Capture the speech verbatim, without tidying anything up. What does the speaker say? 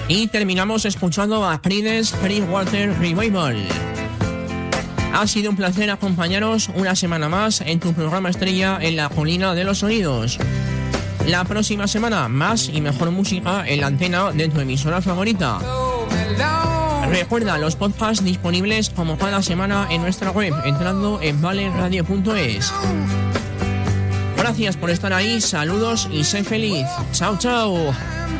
Y terminamos escuchando a Creedence Clearwater Revival. Ha sido un placer acompañaros una semana más en tu programa estrella en la colina de los sonidos. La próxima semana, más y mejor música en la antena de tu emisora favorita. Recuerda los podcasts disponibles como cada semana en nuestra web, entrando en vale radio punto es. Gracias por estar ahí, saludos y sé feliz. Chao, chao.